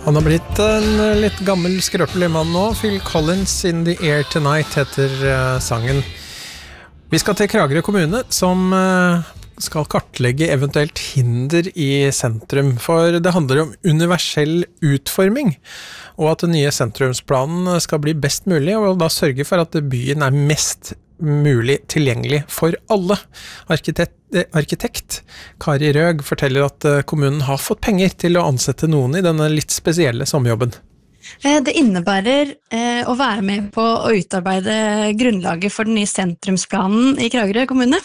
Han har blitt en litt gammel skrøpelig mann nå. Phil Collins in the air tonight heter sangen. Vi skal til Kragerø kommune, som skal kartlegge eventuelt hinder i sentrum. For det handler om universell utforming, og at den nye sentrumsplanen skal bli best mulig, og da sørge for at byen er mest mulig tilgjengelig for alle. Arkitekt Kari Røg forteller at kommunen har fått penger til å ansette noen i denne litt spesielle sommerjobben. Det innebærer å være med på å utarbeide grunnlaget for den nye sentrumsplanen i Kragerø kommune.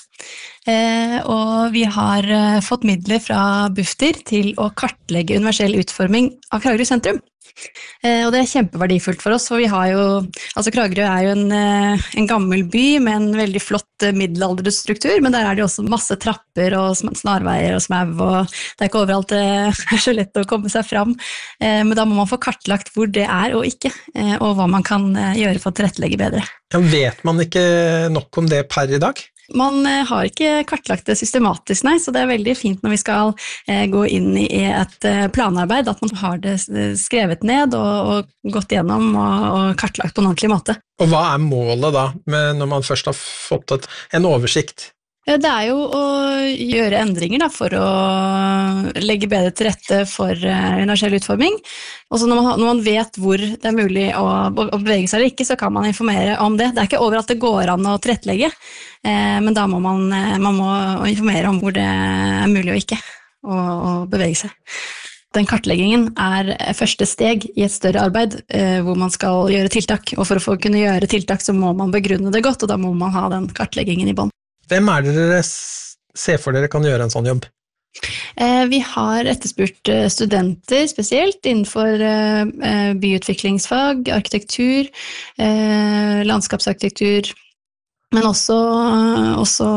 Og vi har fått midler fra Bufdir til å kartlegge universell utforming av Kragerø sentrum. Og det er kjempeverdifullt for oss, for vi har jo, altså Kragerø er jo en gammel by med en veldig flott middelalderstruktur, men der er det også masse trapper og snarveier og smau, og det er ikke overalt det er så lett å komme seg fram, men da må man få kartlagt hvor det er og ikke, og hva man kan gjøre for å tilrettelegge bedre. Ja, vet man ikke nok om det per i dag? Man har ikke kartlagt det systematisk, nei, så det er veldig fint når vi skal gå inn i et planarbeid, at man har det skrevet ned og gått gjennom og kartlagt på en ordentlig måte. Og hva er målet da, når man først har fått en oversikt? Det er jo å gjøre endringer da, for å legge bedre til rette for universell utforming. Og så når man vet hvor det er mulig å bevege seg eller ikke, så kan man informere om det. Det er ikke overalt det går an å tilrettelegge, men da må man må informere om hvor det er mulig og ikke å bevege seg. Den kartleggingen er første steg i et større arbeid hvor man skal gjøre tiltak, og for å kunne gjøre tiltak så må man begrunne det godt, og da må man ha den kartleggingen i bånd. Hvem er det dere ser for dere kan gjøre en sånn jobb? Vi har etterspurt studenter spesielt innenfor byutviklingsfag, arkitektur, landskapsarkitektur, men også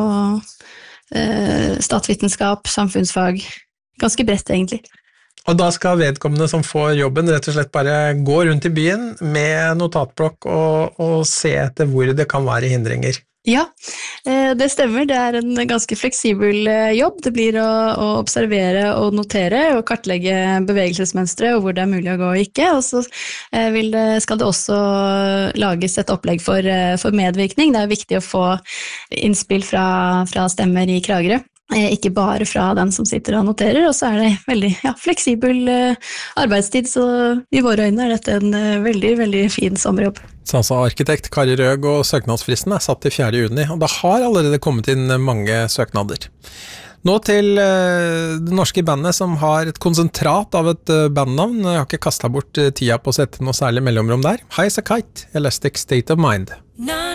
statsvitenskap, samfunnsfag, ganske bredt egentlig. Og da skal vedkommende som får jobben rett og slett bare gå rundt i byen med notatblokk og se etter hvor det kan være hindringer? Ja, det stemmer. Det er en ganske fleksibel jobb. Det blir å observere og notere og kartlegge bevegelsesmønstre og hvor det er mulig å gå og ikke. Og så skal det også lages et opplegg for medvirkning. Det er viktig å få innspill fra stemmer i Kragerø. Ikke bare fra den som sitter og noterer, og så er det veldig fleksibel arbeidstid, så i våre øyne er dette en veldig, veldig fin sommerjobb. Så altså arkitekt Kari Røg, og søknadsfristen er satt til 4. juni, og det har allerede kommet inn mange søknader. Nå til det norske bandet som har et konsentrat av et bandnavn. Jeg har ikke kastet bort tida på å sette noe særlig mellomrom der. High as a Kite, Elastic State of Mind.